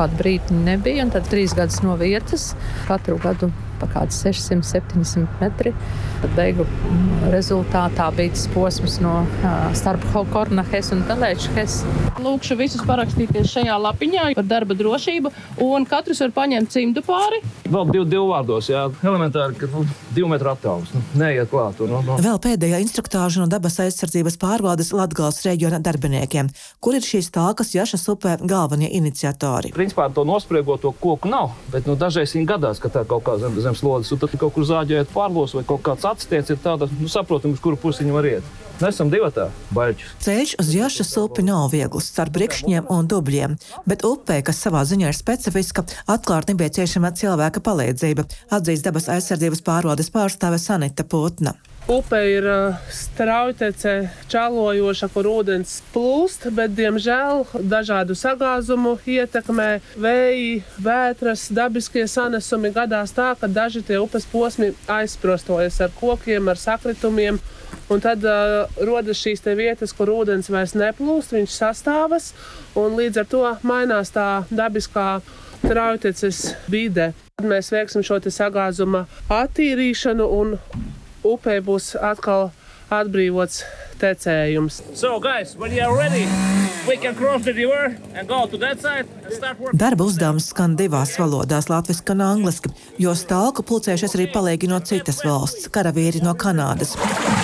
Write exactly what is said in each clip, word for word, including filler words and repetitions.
kādu brīdi nebija, un tad trīs gadus no vietas, katru gadu pa kāds sešsimt septiņsimt metri. Tad beigu rezultātā bija tas posms no uh, starp Kornahes un Pelēčhes. Lūkšu visus parakstīties šajā lapiņā par darba drošību, un katrs var paņemt cimdu pāri. Vēl divu, divu vārdos, jā. Elementāri, ka nu, divu metru attālums. Nu, neiet klāt. No, no. Vēl pēdējā instruktāža no dabas aizsardzības pārvaldes Latgales reģiona darbiniekiem, kur ir šīs talkas Jašas upē galvenie iniciatori. Principā to nospriegoto koku nav, bet nu, dažreiz viņi gadās, ka tā kaut kā zem, zem slodes, un tad kaut kur zāģējot pārlos vai kaut kāds atstiec ir tāda, nu, saprotam, uz kuru pusi viņi var iet. Mēs esam divatā, baļķus. Ceļš uz Jašas upi nav viegls, starp brikšņiem un dubļiem, bet upē, kas savā ziņā ir specifiska, atklāt nepieciešama cilvēka palīdzība, atzīst dabas aizsardzības pārvaldes pārstāve Sanita Putna. Upe ir straujtece, čalojoša, kur ūdens plūst, bet, diemžēl, dažādu sagāzumu ietekmē vēji, vētras, dabiskie sanesumi gadās tā, ka daži tie upes posmi aizprostojas ar kokiem, ar sakritumiem, un tad uh, rodas šīs te vietas, kur ūdens vairs neplūst, viņš sastāvas, un līdz ar to mainās tā dabiskā straujteces vide. Tad mēs veiksim šo te sagāzuma attīrīšanu, un upē būs atkal atbrīvots tecējums. So, guys, when you are ready, we can cross the river and go to that side and start working. Darba uzdevums skan divās valodās, latviski un angliski, jo stalku pulcējušies arī palīgi no citas valsts, karavīri no Kanādas.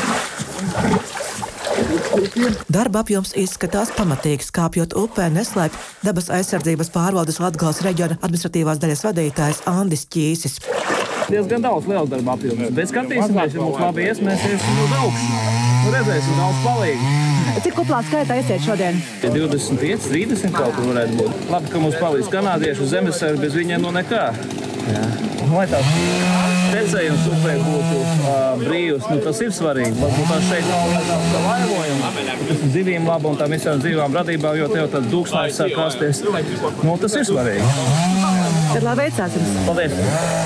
Darba apjoms izskatās pamatīgs, kāpjot upē neslēp dabas aizsardzības pārvaldes Latgales reģiona administratīvās daļas vadītājs Andis Ķīsis. Diezgan daudz liela darba apjoms, bet skatīsimies, ja mums labi ies, mēs iesim uz augšu. Nu, redzēsim daudz palīgi. Cik kuplā skaitā iesiet šodien? divdesmit pieci, trīsdesmit kaut kur varētu būt. Labi, ka mums palīdz kanādiešu zemesēri, bez viņiem no nekā. Jā. Lai tās tecējums upē būtu uh, brīvs, nu tas ir svarīgi. Varbūt tās šeit nav tā vairojuma. Zivīm laba un tām visām dzīvām radībām, jo tev tad dūksnājs sāk kāsties. Nu, tas ir svarīgi. Tad labi veicās jums. Paldies.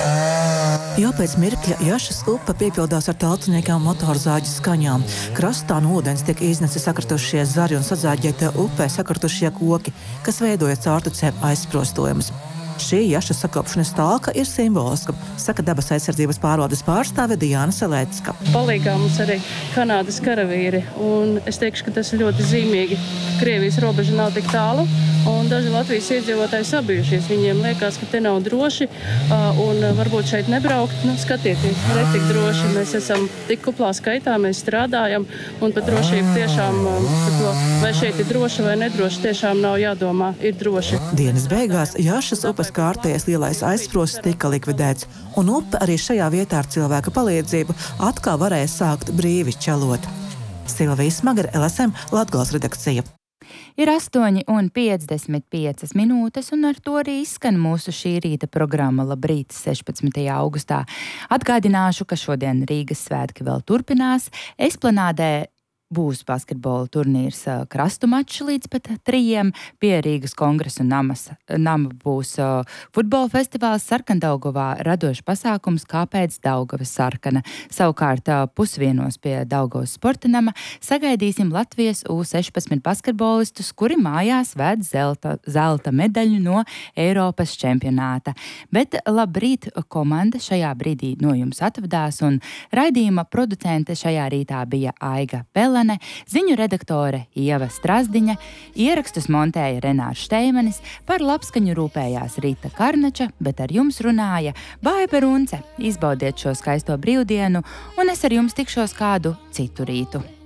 Jau pēc mirkļa Jašas upe piepildās ar talciniekiem motorzāģu skaņām. Krastā no ūdens tiek iznesi sakritušie zari un sazāģētie upē sakritušie koki, kas veidoja caurtecēm aizsprostojumus. Šī Jašas sakopšanas talka ir simboliska, saka dabas aizsardzības pārvaldes pārstāve Diana Selēcka. Palīgā mums arī Kanādas karavīri, un es teikšu, ka tas ir ļoti zīmīgi. Krievijas robeža nav tik tālu, un daži Latvijas iedzīvotāji sabijušies. Viņiem liekas, ka te nav droši, un varbūt šeit nebraukt. Nu, skatieties, ne tik droši. Mēs esam tik kuplā skaitā, mēs strādājam, un par drošību tiešām, to, vai šeit ir droši vai nedroši, tiešām nav jādomā, ir droši. Dienas beigās Jašas upes kārtējais lielais aizsprosts tika likvidēts, un upe arī šajā vietā ar cilvēka palīdzību atkal varēja sākt brīvi čalot. Silvija Smagara, L S M, Latgales redakcija. Ir astoņi un piecdesmit piecas minūtes, un ar to arī izskan mūsu šī rīta programma Labrīt sešpadsmitajā augustā. Atgādināšu, ka šodien Rīgas svētki vēl turpinās. Esplanādē būs basketbola turnīrs krastu mačs līdz pat trījiem, pie Rīgas kongresa namas, nama būs uh, futbola festivāls Sarkandaugavā radošs pasākums Kāpēc Daugava sarkana. Savukārt uh, pusvienos pie Daugavas sporta nama sagaidīsim Latvijas U sešpadsmit basketbolistus, kuri mājās ved zelta, zelta medaļu no Eiropas čempionāta. Bet Labrīt komanda šajā brīdī no jums atvadās, un raidījuma producente šajā rītā bija Aiga Pele, ziņu redaktore Ieva Strazdiņa, ierakstus montēja Renārs Šteimanis, par labskaņu rūpējās Rīta Karnača, bet ar jums runāja Baiba Runce. Izbaudiet šo skaisto brīvdienu, un es ar jums tikšos kādu citu rītu.